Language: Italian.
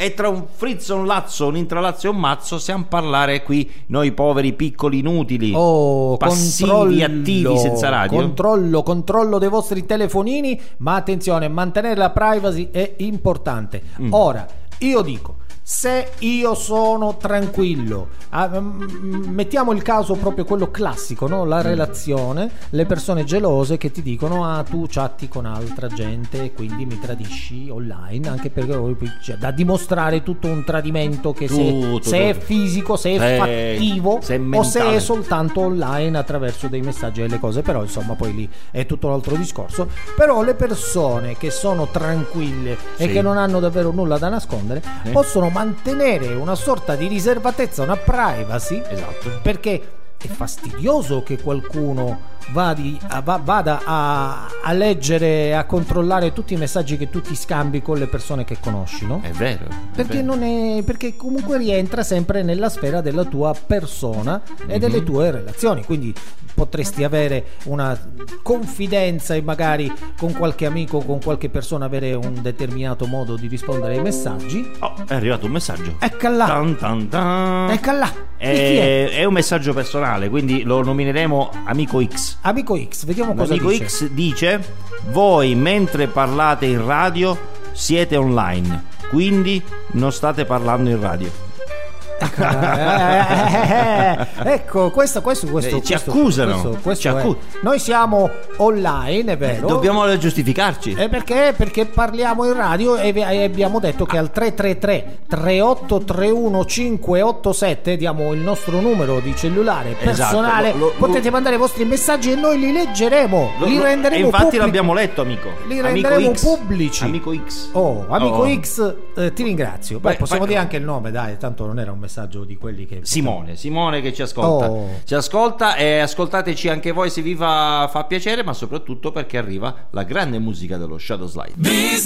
e tra un frizzo, un lazzo, un intralazzo e un mazzo stiamo a parlare qui noi poveri piccoli inutili, passivi, attivi, senza radio. Controllo dei vostri telefonini, ma attenzione, mantenere la privacy è importante. Ora, io dico, se io sono tranquillo, mettiamo il caso proprio quello classico, no? La relazione, le persone gelose che ti dicono tu chatti con altra gente e quindi mi tradisci online, anche perché da dimostrare tutto un tradimento che se è fisico, se è fattivo o se è soltanto online attraverso dei messaggi e le cose, però insomma poi lì è tutto un altro discorso. Però le persone che sono tranquille e che non hanno davvero nulla da nascondere possono mantenere una sorta di riservatezza, una privacy, perché è fastidioso che qualcuno vada a leggere, a controllare tutti i messaggi che tu ti scambi con le persone che conosci, no? È vero. Perché comunque rientra sempre nella sfera della tua persona e delle tue relazioni, quindi potresti avere una confidenza e magari con qualche amico, con qualche persona avere un determinato modo di rispondere ai messaggi. È arrivato un messaggio. Eccola. Eccola là. È un messaggio personale, quindi lo nomineremo Amico X. Amico X, vediamo cosa Amico dice. X dice: voi mentre parlate in radio siete online, quindi non state parlando in radio. Ecco, questo ci accusano. Noi siamo online, è vero. Dobbiamo giustificarci. Perché parliamo in radio e abbiamo detto che al 333 3831 587 diamo il nostro numero di cellulare personale. Potete mandare i vostri messaggi e noi li leggeremo, li renderemo infatti pubblici. L'abbiamo letto, amico. Li renderemo pubblici. Amico X. Amico X, ti ringrazio. Possiamo dire anche il nome, dai, tanto non era un messaggio di quelli che Simone che ci ascolta e ascoltateci anche voi se vi fa piacere, ma soprattutto perché arriva la grande musica dello Shadow Slide.